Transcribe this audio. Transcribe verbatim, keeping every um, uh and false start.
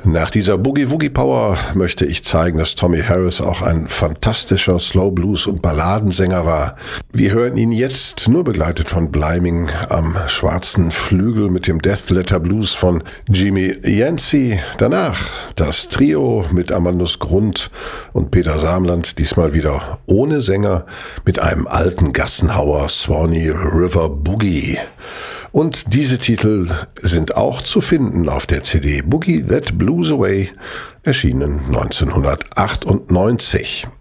Nach dieser Boogie-Woogie-Power möchte ich zeigen, dass Tommy Harris auch ein fantastischer Slow Blues- und Balladensänger war. Wir hören ihn jetzt nur begleitet von Bliming am schwarzen Flügel mit dem Death Letter Blues von Jimmy Yancey. Danach das Trio mit Amandus Grund und Peter Samland, diesmal wieder ohne Sänger, mit einem alten Gassenhauer Swanee River Boogie. Und diese Titel sind auch zu finden auf der C D Boogie That Blues Away, erschienen neunzehnhundertachtundneunzig.